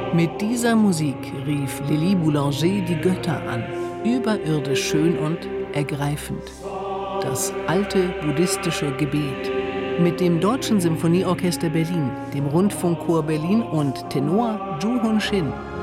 Mit dieser Musik rief Lili Boulanger die Götter an, überirdisch schön und ergreifend. Das alte buddhistische Gebet. Mit dem Deutschen Symphonieorchester Berlin, dem Rundfunkchor Berlin und Tenor Ju Hun Shin